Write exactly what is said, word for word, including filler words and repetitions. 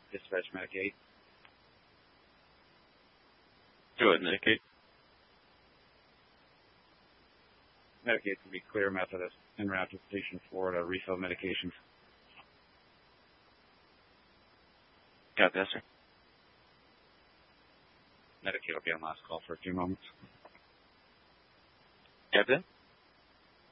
Dispatch Medicaid. Go ahead, Medicaid. Medicaid can be Clear, Methodist, and Rapid Station Florida refill medications. Got that, sir. Medicaid will be on last call for a few moments. Got that.